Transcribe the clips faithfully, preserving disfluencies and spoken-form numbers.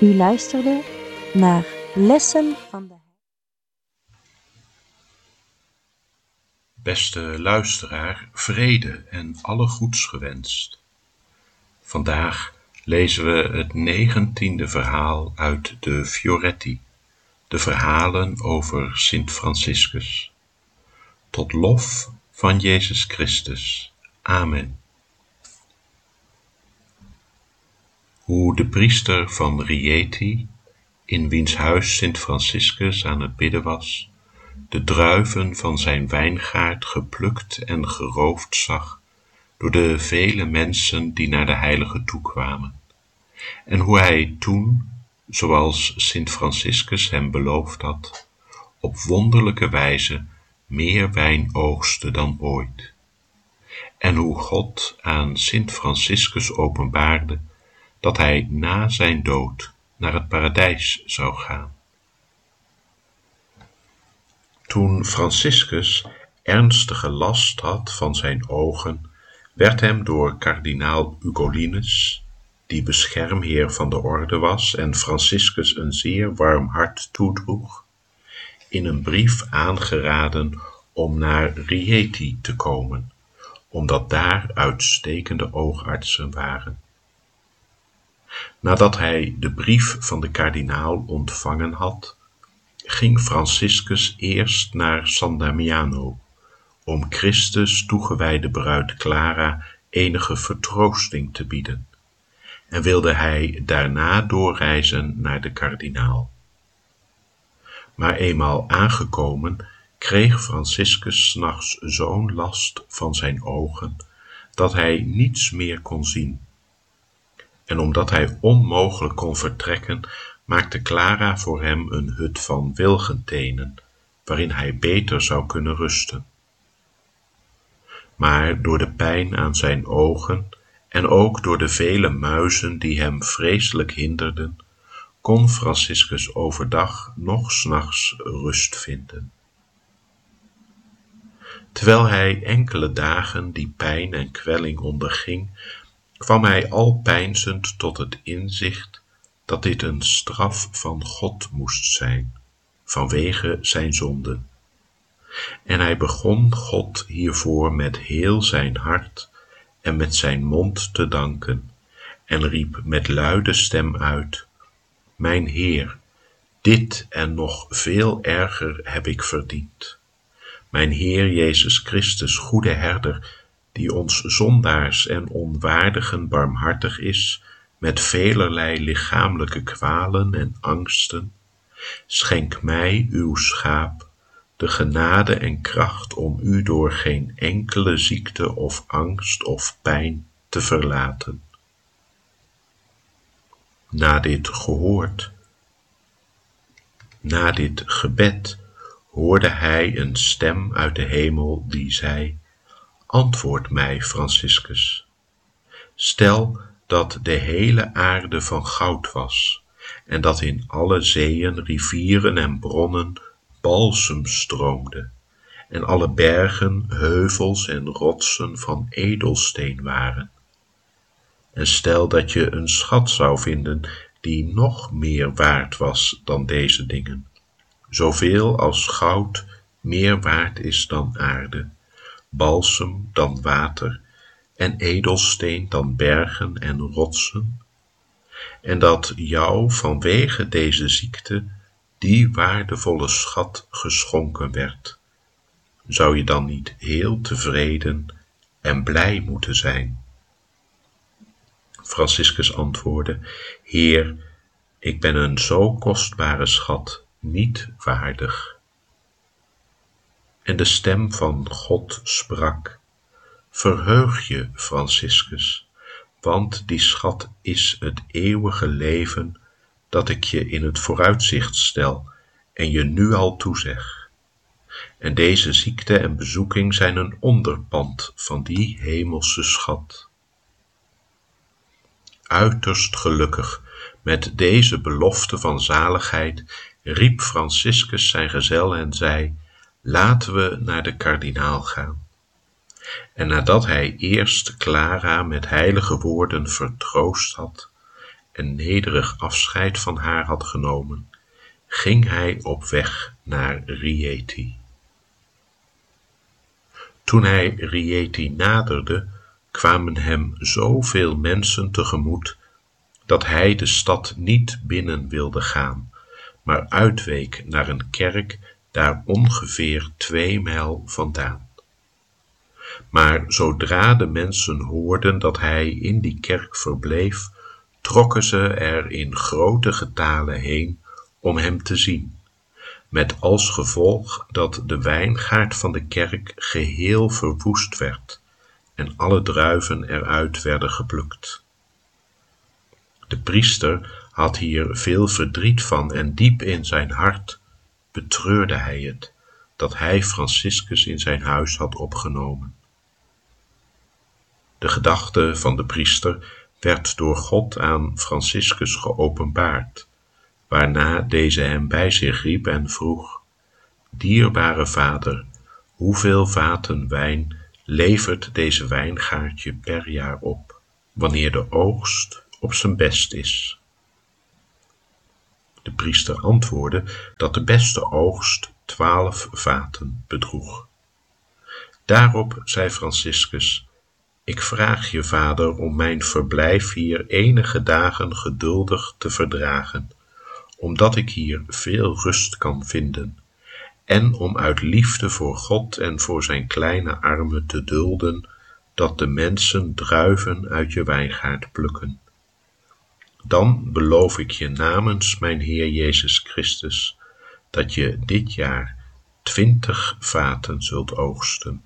U luisterde naar Lessen van de Beste luisteraar, vrede en alle goeds gewenst. Vandaag lezen we het negentiende verhaal uit de Fioretti, de verhalen over Sint Franciscus. Tot lof van Jezus Christus. Amen. Hoe de priester van Rieti, in wiens huis Sint Franciscus aan het bidden was, de druiven van zijn wijngaard geplukt en geroofd zag door de vele mensen die naar de heilige toekwamen, en hoe hij toen, zoals Sint Franciscus hem beloofd had, op wonderlijke wijze meer wijn oogstte dan ooit, en hoe God aan Sint Franciscus openbaarde dat hij na zijn dood naar het paradijs zou gaan. Toen Franciscus ernstige last had van zijn ogen, werd hem door kardinaal Ugollinus, die beschermheer van de orde was en Franciscus een zeer warm hart toedroeg, in een brief aangeraden om naar Rieti te komen, omdat daar uitstekende oogartsen waren. Nadat hij de brief van de kardinaal ontvangen had, ging Franciscus eerst naar San Damiano, om Christus toegewijde bruid Clara enige vertroosting te bieden, en wilde hij daarna doorreizen naar de kardinaal. Maar eenmaal aangekomen, kreeg Franciscus 's nachts zo'n last van zijn ogen, dat hij niets meer kon zien. En omdat hij onmogelijk kon vertrekken, maakte Clara voor hem een hut van wilgentenen, waarin hij beter zou kunnen rusten. Maar door de pijn aan zijn ogen en ook door de vele muizen die hem vreselijk hinderden, kon Franciscus overdag noch 's nachts rust vinden. Terwijl hij enkele dagen die pijn en kwelling onderging, kwam hij al peinzend tot het inzicht dat dit een straf van God moest zijn, vanwege zijn zonden. En hij begon God hiervoor met heel zijn hart en met zijn mond te danken, en riep met luide stem uit: Mijn Heer, dit en nog veel erger heb ik verdiend. Mijn Heer Jezus Christus, goede herder, die ons zondaars en onwaardigen barmhartig is, met velerlei lichamelijke kwalen en angsten, schenk mij, uw schaap, de genade en kracht om u door geen enkele ziekte of angst of pijn te verlaten. Na dit gehoord, na dit gebed, hoorde hij een stem uit de hemel die zei: Antwoord mij, Franciscus. Stel dat de hele aarde van goud was, en dat in alle zeeën, rivieren en bronnen balsem stroomde, en alle bergen, heuvels en rotsen van edelsteen waren. En stel dat je een schat zou vinden die nog meer waard was dan deze dingen, zoveel als goud meer waard is dan aarde, balsem dan water en edelsteen dan bergen en rotsen, en dat jou vanwege deze ziekte die waardevolle schat geschonken werd, zou je dan niet heel tevreden en blij moeten zijn? Franciscus antwoordde: Heer, ik ben een zo kostbare schat niet waardig. En de stem van God sprak: Verheug je, Franciscus, want die schat is het eeuwige leven dat ik je in het vooruitzicht stel en je nu al toezeg. En deze ziekte en bezoeking zijn een onderpand van die hemelse schat. Uiterst gelukkig met deze belofte van zaligheid riep Franciscus zijn gezel en zei: Laten we naar de kardinaal gaan. En nadat hij eerst Clara met heilige woorden vertroost had en nederig afscheid van haar had genomen, ging hij op weg naar Rieti. Toen hij Rieti naderde, kwamen hem zoveel mensen tegemoet, dat hij de stad niet binnen wilde gaan, maar uitweek naar een kerk daar ongeveer twee mijl vandaan. Maar zodra de mensen hoorden dat hij in die kerk verbleef, trokken ze er in grote getalen heen om hem te zien, met als gevolg dat de wijngaard van de kerk geheel verwoest werd en alle druiven eruit werden geplukt. De priester had hier veel verdriet van en diep in zijn hart betreurde hij het, dat hij Franciscus in zijn huis had opgenomen. De gedachte van de priester werd door God aan Franciscus geopenbaard, waarna deze hem bij zich riep en vroeg: Dierbare vader, hoeveel vaten wijn levert deze wijngaard je per jaar op, wanneer de oogst op zijn best is? De priester antwoordde dat de beste oogst twaalf vaten bedroeg. Daarop zei Franciscus: Ik vraag je, vader, om mijn verblijf hier enige dagen geduldig te verdragen, omdat ik hier veel rust kan vinden, en om uit liefde voor God en voor zijn kleine armen te dulden dat de mensen druiven uit je wijngaard plukken. Dan beloof ik je namens mijn Heer Jezus Christus dat je dit jaar twintig vaten zult oogsten.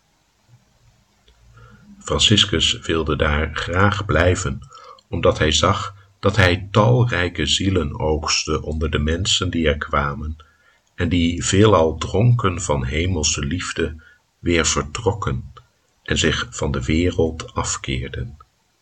Franciscus wilde daar graag blijven, omdat hij zag dat hij talrijke zielen oogste onder de mensen die er kwamen, en die veelal dronken van hemelse liefde weer vertrokken en zich van de wereld afkeerden.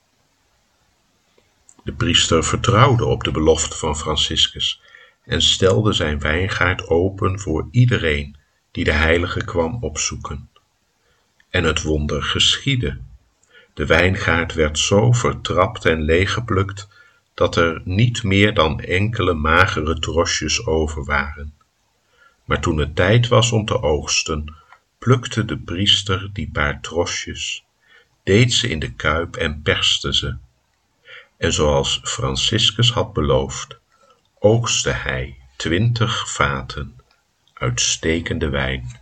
De priester vertrouwde op de belofte van Franciscus en stelde zijn wijngaard open voor iedereen die de heilige kwam opzoeken. En het wonder geschiedde. De wijngaard werd zo vertrapt en leeggeplukt dat er niet meer dan enkele magere trosjes over waren. Maar toen het tijd was om te oogsten, plukte de priester die paar trosjes, deed ze in de kuip en perste ze. En zoals Franciscus had beloofd, oogste hij twintig vaten uitstekende wijn.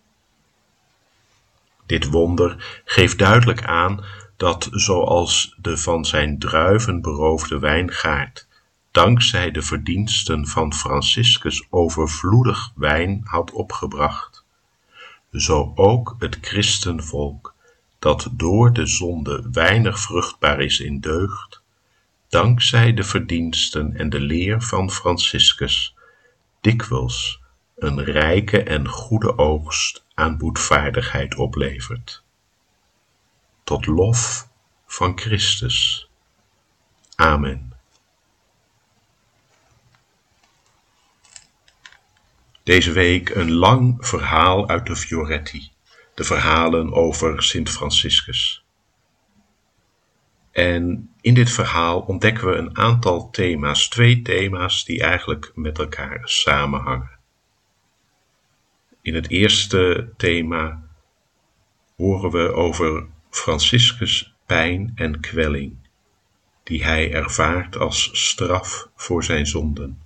Dit wonder geeft duidelijk aan dat, zoals de van zijn druiven beroofde wijngaard dankzij de verdiensten van Franciscus overvloedig wijn had opgebracht, zo ook het christenvolk, dat door de zonde weinig vruchtbaar is in deugd, dankzij de verdiensten en de leer van Franciscus dikwijls een rijke en goede oogst aan boetvaardigheid oplevert. Tot lof van Christus. Amen. Deze week een lang verhaal uit de Fioretti, de verhalen over Sint Franciscus. En in dit verhaal ontdekken we een aantal thema's, twee thema's die eigenlijk met elkaar samenhangen. In het eerste thema horen we over Franciscus' pijn en kwelling, die hij ervaart als straf voor zijn zonden.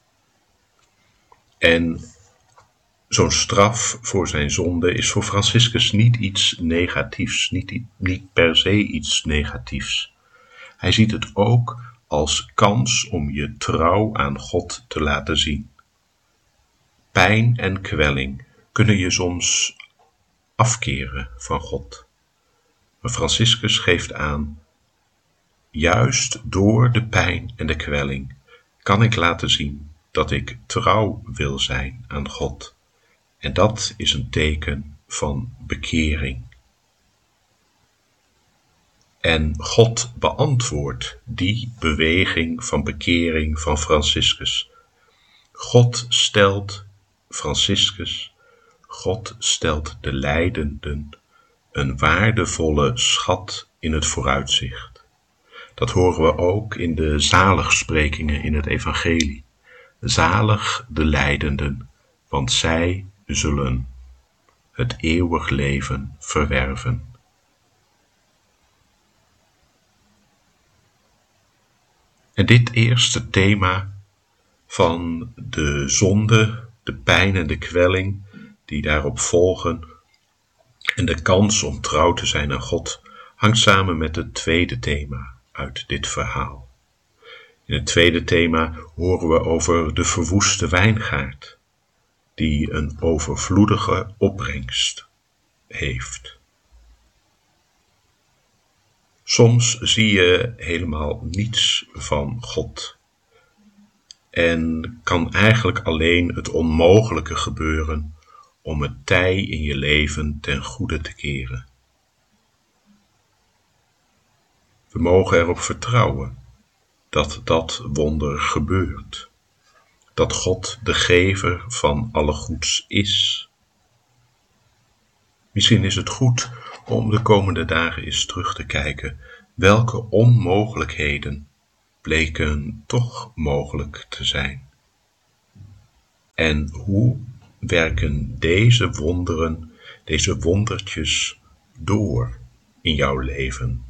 En zo'n straf voor zijn zonde is voor Franciscus niet iets negatiefs, niet, niet per se iets negatiefs. Hij ziet het ook als kans om je trouw aan God te laten zien. Pijn en kwelling kunnen je soms afkeren van God. Maar Franciscus geeft aan, juist door de pijn en de kwelling kan ik laten zien dat ik trouw wil zijn aan God. En dat is een teken van bekering. En God beantwoordt die beweging van bekering van Franciscus. God stelt Franciscus, God stelt de lijdenden een waardevolle schat in het vooruitzicht. Dat horen we ook in de zaligsprekingen in het evangelie. Zalig de lijdenden, want zij zullen het eeuwig leven verwerven. En dit eerste thema van de zonde, de pijn en de kwelling die daarop volgen en de kans om trouw te zijn aan God, hangt samen met het tweede thema uit dit verhaal. In het tweede thema horen we over de verwoeste wijngaard, die een overvloedige opbrengst heeft. Soms zie je helemaal niets van God en kan eigenlijk alleen het onmogelijke gebeuren om het tij in je leven ten goede te keren. We mogen erop vertrouwen dat dat wonder gebeurt, dat God de gever van alle goeds is. Misschien is het goed om de komende dagen eens terug te kijken welke onmogelijkheden bleken toch mogelijk te zijn. En hoe werken deze wonderen, deze wondertjes door in jouw leven?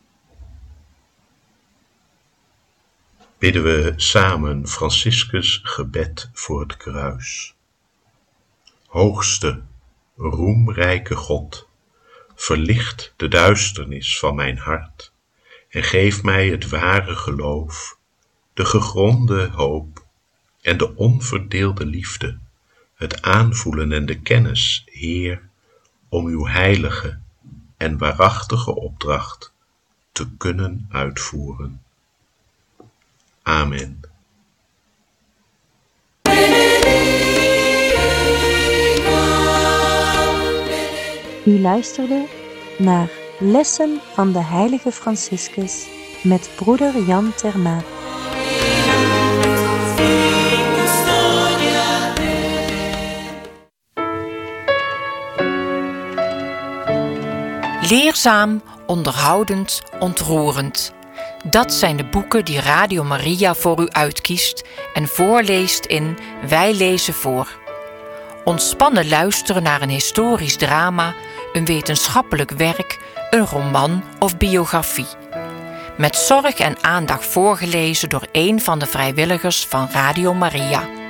Bidden we samen Franciscus' gebed voor het kruis. Hoogste, roemrijke God, verlicht de duisternis van mijn hart en geef mij het ware geloof, de gegronde hoop en de onverdeelde liefde, het aanvoelen en de kennis, Heer, om uw heilige en waarachtige opdracht te kunnen uitvoeren. Amen. U luisterde naar Lessen van de Heilige Franciscus met broeder Jan Termaat. Leerzaam, onderhoudend, ontroerend. Dat zijn de boeken die Radio Maria voor u uitkiest en voorleest in Wij lezen voor. Ontspannen luisteren naar een historisch drama, een wetenschappelijk werk, een roman of biografie. Met zorg en aandacht voorgelezen door een van de vrijwilligers van Radio Maria.